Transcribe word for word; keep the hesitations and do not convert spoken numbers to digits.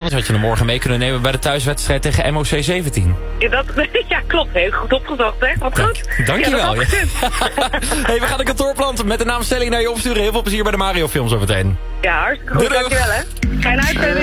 Dus had je hem morgen mee kunnen nemen bij de thuiswedstrijd tegen M O C zeventien. Ja, dat, ja, klopt. Heel goed opgezocht, hè? Wat goed. Dankjewel. Ja, Hey, we gaan de kantoorplant met de naamstelling naar je opsturen. Heel veel plezier bij de Mario films zometeen. ja, hartstikke goed. Doei, doei. Dankjewel, hè. Fijne uitzending.